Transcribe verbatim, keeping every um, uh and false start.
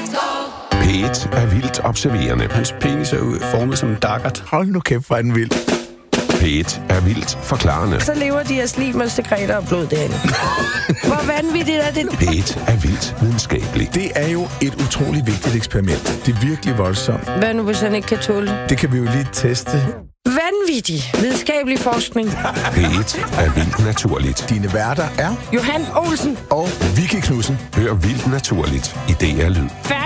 P et er vildt observerende. Hans penis er jo formet som en daggert. Hold nu kæft, hvor er den vild. P et er vildt forklarende. Så lever de af slim og sekreter og blod derinde. Hvor vanvittigt er det? P et er vildt videnskabelig. Det er jo et utroligt vigtigt eksperiment. Det er virkelig voldsomt. Hvad nu, hvis han ikke kan tåle det? Det kan vi jo lige teste. Vanvittig videnskabelig forskning. P et er vildt naturligt. Dine værter er Johan Olsen. og Vicky Knudsen. Hør vildt naturligt i D R Lyd.